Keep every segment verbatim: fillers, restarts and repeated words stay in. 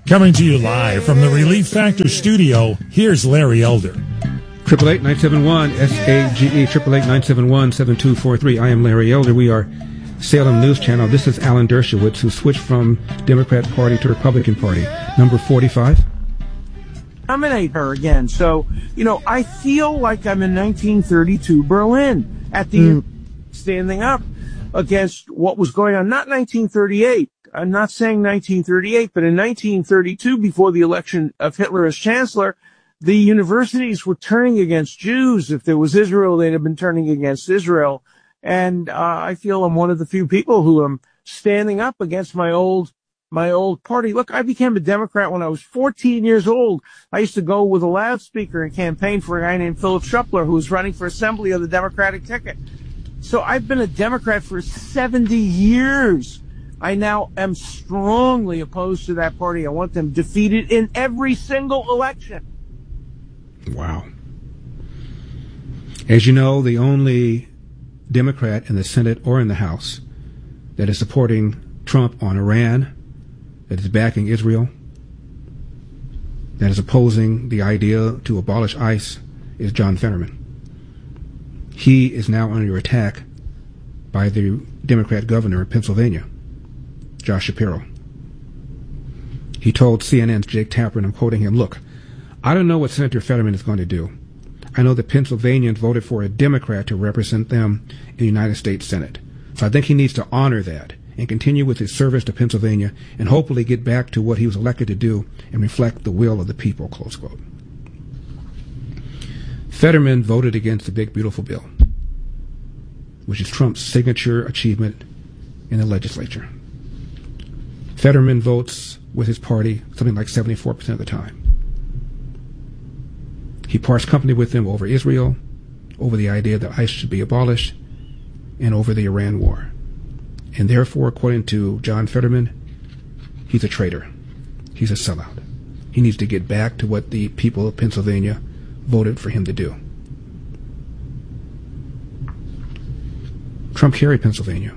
Coming to you live from the Relief Factor studio, here's Larry Elder. Triple eight nine seven one S A G E triple eight nine seven one seven two four three. I am Larry Elder. We are Salem News Channel. This is Alan Dershowitz, who switched from Democrat Party to Republican Party. Number forty-five. Nominate her again. So, you know, I feel like I'm in nineteen thirty-two Berlin at the mm. standing up against what was going on. Not nineteen thirty-eight. I'm not saying nineteen thirty-eight, but in nineteen thirty-two, before the election of Hitler as chancellor, the universities were turning against Jews. If there was Israel, they'd have been turning against Israel. And uh, I feel I'm one of the few people who am standing up against my old my old party. Look, I became a Democrat when I was fourteen years old. I used to go with a loudspeaker and campaign for a guy named Philip Schuppler, who was running for assembly on the Democratic ticket. So I've been a Democrat for seventy years. I now am strongly opposed to that party. I want them defeated in every single election. Wow. As you know, the only Democrat in the Senate or in the House that is supporting Trump on Iran, that is backing Israel, that is opposing the idea to abolish ICE is John Fetterman. He is now under attack by the Democrat governor of Pennsylvania, Josh Shapiro. He told C N N's Jake Tapper, and I'm quoting him, "Look, I don't know what Senator Fetterman is going to do. I know that Pennsylvanians voted for a Democrat to represent them in the United States Senate. So I think he needs to honor that and continue with his service to Pennsylvania and hopefully get back to what he was elected to do and reflect the will of the people," close quote. Fetterman voted against the Big Beautiful Bill, which is Trump's signature achievement in the legislature. Fetterman votes with his party something like seventy-four percent of the time. He parts company with them over Israel, over the idea that ICE should be abolished, and over the Iran war. And therefore, according to John Fetterman, he's a traitor. He's a sellout. He needs to get back to what the people of Pennsylvania voted for him to do. Trump carried Pennsylvania.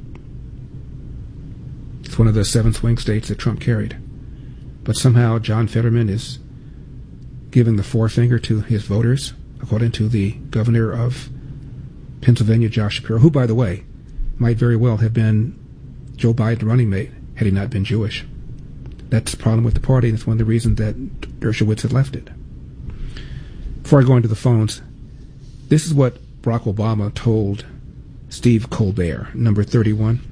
It's one of the seven swing states that Trump carried. But somehow John Fetterman is giving the forefinger to his voters, according to the governor of Pennsylvania, Josh Shapiro, who, by the way, might very well have been Joe Biden's running mate had he not been Jewish. That's the problem with the party, and it's one of the reasons that Dershowitz had left it. Before I go into the phones, this is what Barack Obama told Steve Colbert, number thirty-one.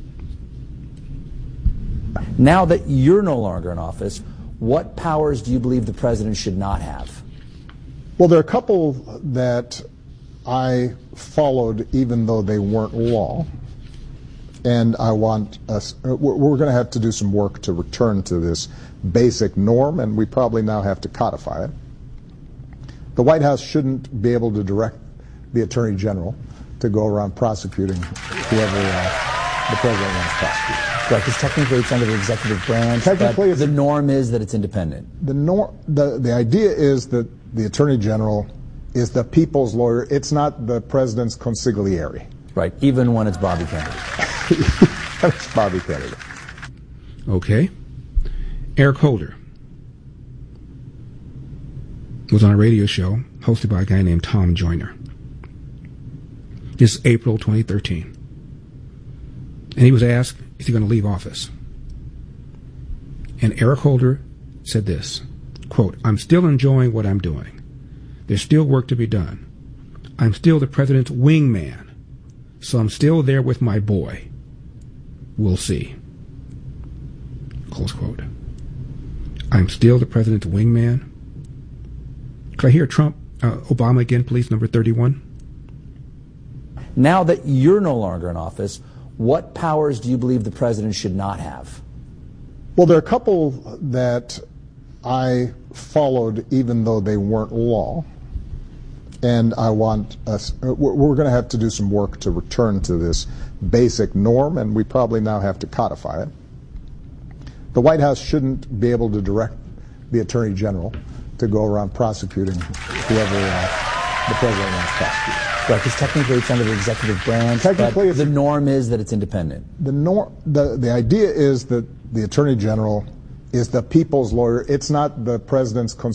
Now that you're no longer in office, what powers do you believe the president should not have? Well, there are a couple that I followed even though they weren't law. And I want us, we're going to have to do some work to return to this basic norm, and we probably now have to codify it. The White House shouldn't be able to direct the Attorney General to go around prosecuting whoever uh, the president wants to prosecute. Right, because technically it's under the executive branch, technically but the norm is that it's independent. The, norm, the, the idea is that the Attorney General is the people's lawyer. It's not the president's consigliere. Right, even when it's Bobby Kennedy. It's Bobby Kennedy. Okay. Eric Holder was on a radio show hosted by a guy named Tom Joyner. This is April twenty thirteen. And he was asked, is he going to leave office? And Eric Holder said this, quote, "I'm still enjoying what I'm doing. There's still work to be done. I'm still the president's wingman, so I'm still there with my boy. We'll see." Close quote. I'm still the president's wingman. Could I hear Trump, uh, Obama again, please, number thirty-one? Now that you're no longer in office, what powers do you believe the president should not have? Well, there are a couple that I followed even though they weren't law. And I want us, we're going to have to do some work to return to this basic norm, and we probably now have to codify it. The White House shouldn't be able to direct the Attorney General to go around prosecuting whoever uh, the president wants to prosecute. Right, because technically it's under the executive branch, technically but the norm is that it's independent. The, norm, the, the idea is that the Attorney General is the people's lawyer. It's not the president's